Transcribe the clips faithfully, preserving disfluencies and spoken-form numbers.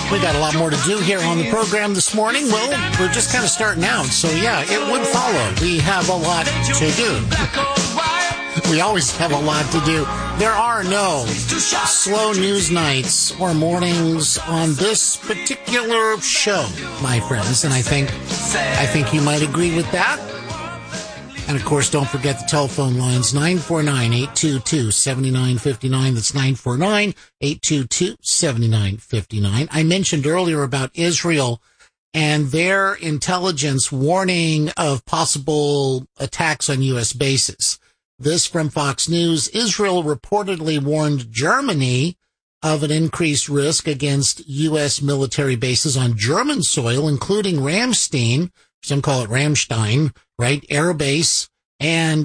We got a lot more to do here on the program this morning. Well, we're just kind of starting out, so yeah, it would follow. We have a lot to do. We always have a lot to do. There are no slow news nights or mornings on this particular show, my friends, and I think I think you might agree with that. And, of course, don't forget the telephone lines, nine four nine, eight two two, seven nine five nine. That's nine four nine, eight two two, seven nine five nine. I mentioned earlier about Israel and their intelligence warning of possible attacks on U S bases. This from Fox News. Israel reportedly warned Germany of an increased risk against U S military bases on German soil, including Ramstein, some call it Ramstein, right, Air Base, and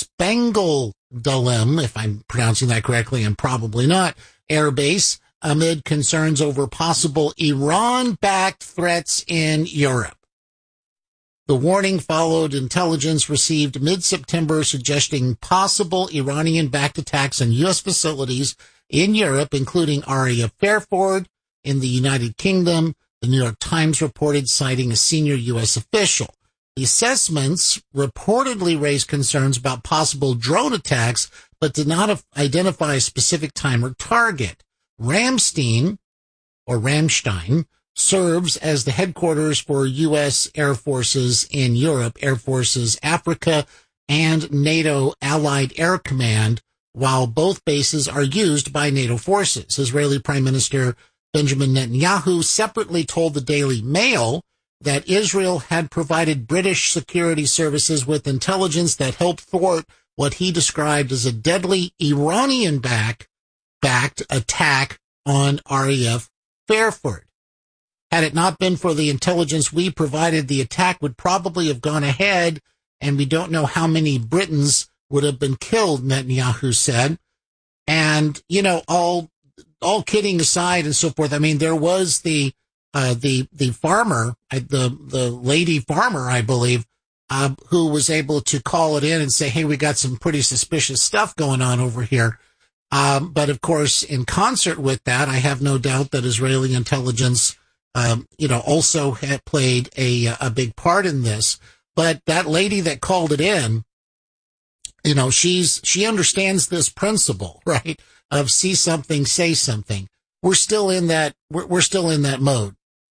Spangdahlem, if I'm pronouncing that correctly, and probably not, Air Base, amid concerns over possible Iran-backed threats in Europe. The warning followed intelligence received mid-September suggesting possible Iranian-backed attacks on U S facilities in Europe, including R A F Fairford in the United Kingdom. The New York Times reported, citing a senior U S official. The assessments reportedly raised concerns about possible drone attacks, but did not identify a specific time or target. Ramstein, or Ramstein, serves as the headquarters for U S Air Forces in Europe, Air Forces Africa, and NATO Allied Air Command, while both bases are used by NATO forces. Israeli Prime Minister Benjamin Netanyahu separately told the Daily Mail that Israel had provided British security services with intelligence that helped thwart what he described as a deadly Iranian-backed backed attack on R A F Fairford. Had it not been for the intelligence we provided, the attack would probably have gone ahead, and we don't know how many Britons would have been killed, Netanyahu said. And, you know, all all kidding aside and so forth, I mean, there was the uh the the farmer, the the lady farmer, I believe, uh, who was able to call it in and say, hey, we got some pretty suspicious stuff going on over here. Um, but, of course, in concert with that, I have no doubt that Israeli intelligence Um, you know, also had played a, a big part in this. But that lady that called it in, you know, she's, she understands this principle, right? Of see something, say something. We're still in that, we're, we're still in that mode.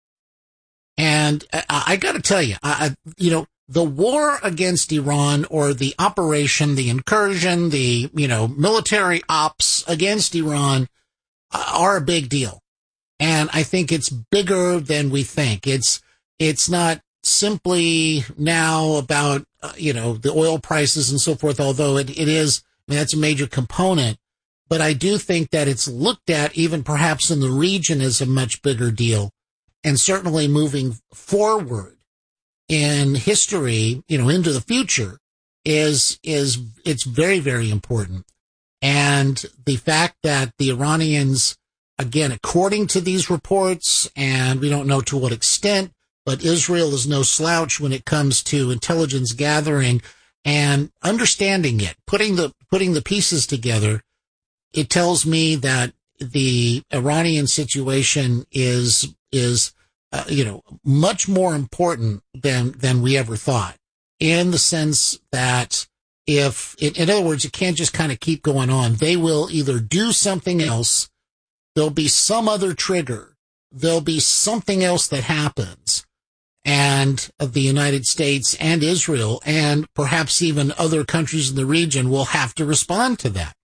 And I, I gotta tell you, I, I, you know, the war against Iran, or the operation, the incursion, the, you know, military ops against Iran uh, are a big deal. And I think it's bigger than we think. It's, it's not simply now about, uh, you know, the oil prices and so forth, although it, it is, I mean, that's a major component. But I do think that it's looked at, even perhaps in the region, as a much bigger deal. And certainly moving forward in history, you know, into the future is, is, it's very, very important. And the fact that the Iranians, again, according to these reports, and we don't know to what extent, but Israel is no slouch when it comes to intelligence gathering and understanding it, putting the, putting the pieces together. It tells me that the Iranian situation is, is, uh, you know, much more important than, than we ever thought, in the sense that if, in, in other words, it can't just kind of keep going on. They will either do something else, there'll be some other trigger, there'll be something else that happens, and the United States and Israel, and perhaps even other countries in the region, will have to respond to that.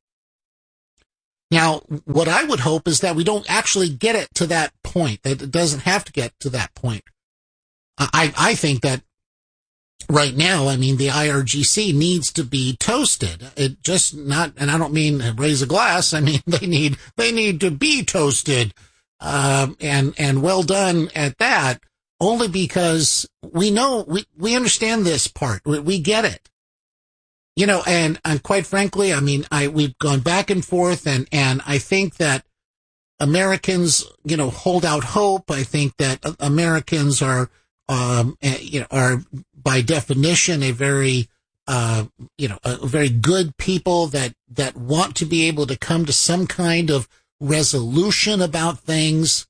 Now, what I would hope is that we don't actually get it to that point, that it doesn't have to get to that point. I, I think that right now, I mean, the I R G C needs to be toasted. It just not, and I don't mean raise a glass. I mean, they need, they need to be toasted, um, and, and well done at that, only because we know, we, we understand this part. We, we get it. You know, and, and quite frankly, I mean, I, we've gone back and forth, and, and I think that Americans, you know, hold out hope. I think that Americans are, um, you know, are by definition a very, uh, you know, a very good people that, that want to be able to come to some kind of resolution about things.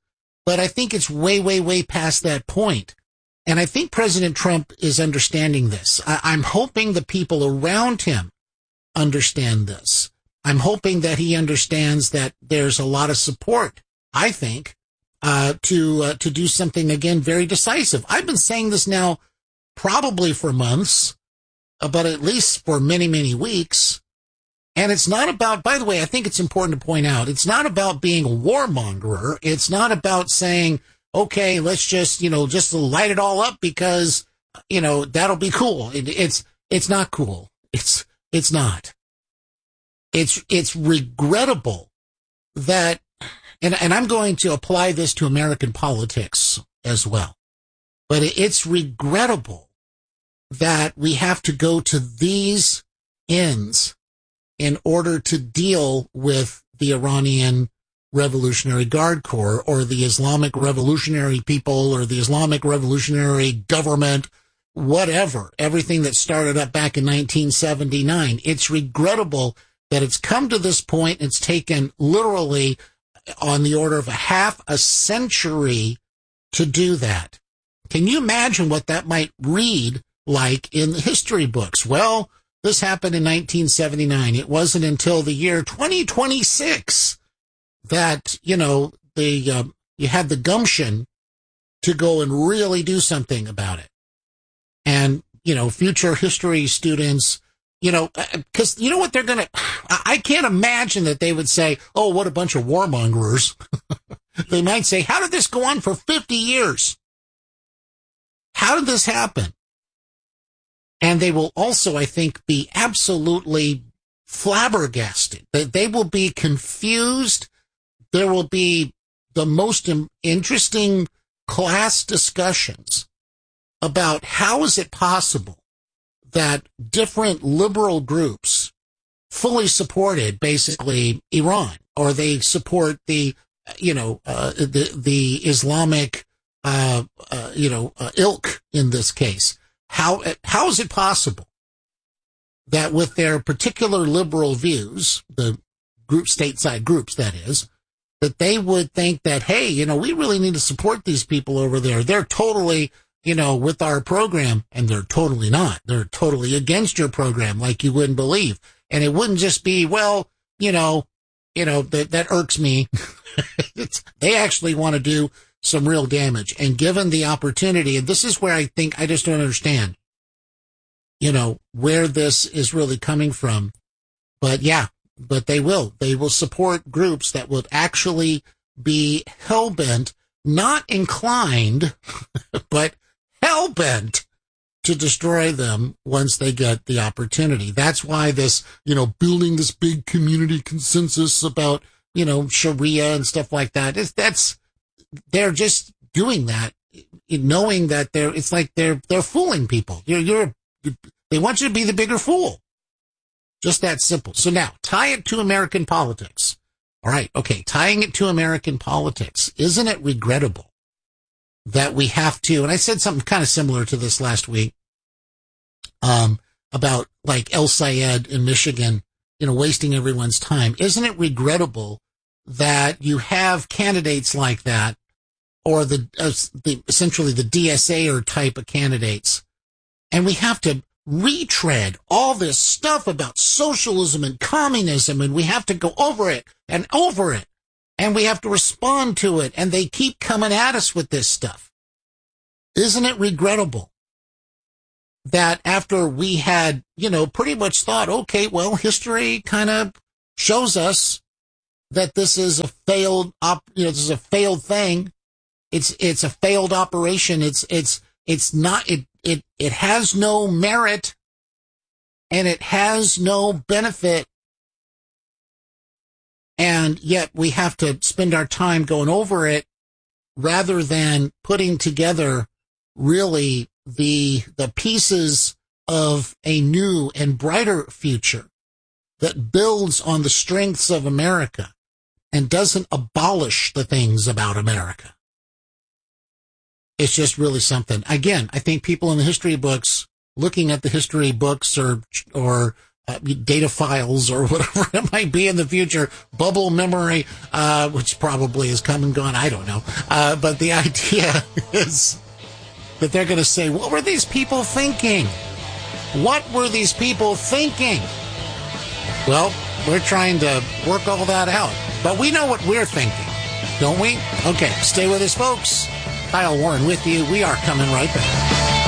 but I think it's way, way, way past that point. And I think President Trump is understanding this. I, I'm hoping the people around him understand this. I'm hoping that he understands that there's a lot of support, I think, uh, to, uh, to do something, again, very decisive. I've been saying this now probably for months, uh, but at least for many, many weeks. And it's not about, by the way, I think it's important to point out, it's not about being a warmonger. It's not about saying, okay, let's just, you know, just light it all up because, you know, that'll be cool. It, it's, it's not cool. It's, it's not. It's, it's regrettable that, and, and I'm going to apply this to American politics as well, but it's regrettable that we have to go to these ends in order to deal with the Iranian Revolutionary Guard Corps or the Islamic Revolutionary people or the Islamic Revolutionary government, whatever, everything that started up back in nineteen seventy-nine. It's regrettable that it's come to this point. It's taken literally on the order of a half a century to do that. Can you imagine what that might read like in the history books? Well, this happened in nineteen seventy-nine. It wasn't until the year twenty twenty-six that, you know, the uh, you had the gumption to go and really do something about it. And, you know, future history students, you know, because you know what they're going to, I can't imagine that they would say, oh, what a bunch of warmongers. They might say, how did this go on for fifty years? How did this happen? And they will also, I think, be absolutely flabbergasted. They will be confused. There will be the most interesting class discussions about how is it possible that different liberal groups fully supported basically Iran, or they support the, you know, uh, the, the Islamic, uh, uh, you know, uh, ilk in this case. How, how is it possible that with their particular liberal views, the group, stateside groups, that is, that they would think that, hey, you know, we really need to support these people over there. They're totally, you know, with our program, and they're totally not. They're totally against your program like you wouldn't believe. And it wouldn't just be, well, you know, you know, that, that irks me. It's, they actually want to do some real damage. And given the opportunity, and this is where I think I just don't understand, you know, where this is really coming from. But yeah, but they will. They will support groups that would actually be hell-bent, not inclined, but hell-bent to destroy them once they get the opportunity. That's why this, you know, building this big community consensus about, you know, Sharia and stuff like that, is that's, they're just doing that, knowing that they're, it's like they're, they're fooling people. You're, you're, they want you to be the bigger fool. Just that simple. So now, tie it to American politics. All right, okay, tying it to American politics. Isn't it regrettable that we have to, and I said something kind of similar to this last week, um, about like El Sayed in Michigan, you know, wasting everyone's time. Isn't it regrettable that you have candidates like that, or the, uh, the essentially the D S A or type of candidates, and we have to retread all this stuff about socialism and communism, and we have to go over it and over it, and we have to respond to it, and they keep coming at us with this stuff. Isn't it regrettable that after we had, you know, pretty much thought, okay, well, history kind of shows us that this is a failed op, you know, this is a failed thing. It's, it's a failed operation. It's, it's, it's not, it, it, it has no merit, and it has no benefit. And yet we have to spend our time going over it rather than putting together really the, the pieces of a new and brighter future that builds on the strengths of America and doesn't abolish the things about America. It's just really something. Again, I think people in the history books, looking at the history books or, or, uh, data files or whatever it might be in the future, bubble memory, uh, which probably is come and gone. I don't know. Uh, but the idea is that they're going to say, what were these people thinking? What were these people thinking? Well, we're trying to work all that out. But we know what we're thinking, don't we? Okay, stay with us, folks. Kyle Warren with you. We are coming right back.